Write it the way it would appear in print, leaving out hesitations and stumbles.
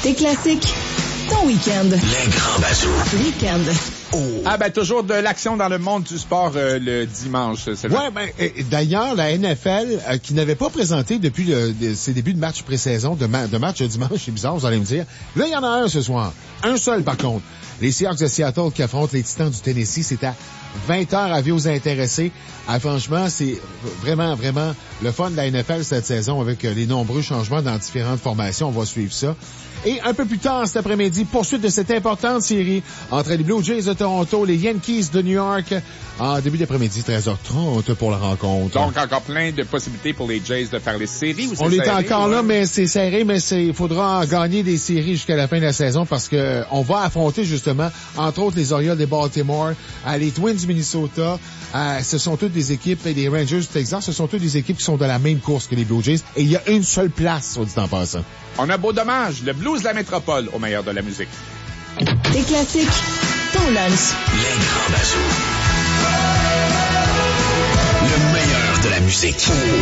Tes classiques, ton week-end. Les grands bazous. Week-end. Oh. Ah ben toujours de l'action dans le monde du sport le dimanche. Ouais, d'ailleurs la NFL qui n'avait pas présenté depuis ses débuts de match pré-saison, de match dimanche, c'est bizarre, vous allez me dire. Là, il y en a un ce soir. Un seul par contre. Les Seahawks de Seattle qui affrontent les Titans du Tennessee, c'est à 20h à vous intéresser. Ah, franchement, c'est vraiment, vraiment le fun de la NFL cette saison avec les nombreux changements dans différentes formations. On va suivre ça. Et un peu plus tard cet après-midi, poursuite de cette importante série entre les Blue Jays de Toronto, les Yankees de New York, en début d'après-midi, 13h30 pour la rencontre. Donc, encore plein de possibilités pour les Jays de faire les séries. On est encore là, mais c'est serré, mais il faudra gagner des séries jusqu'à la fin de la saison parce que on va affronter justement, entre autres, les Orioles de Baltimore, les Twins du Minnesota. Ce sont toutes des équipes, et les Rangers du Texas, ce sont toutes des équipes qui sont de la même course que les Blue Jays. Et il y a une seule place, soit dit en passant. On a beau dommage, le blues de la métropole au meilleur de la musique. Tes classiques, ton lunch. Les grands bazous. Le meilleur de la musique.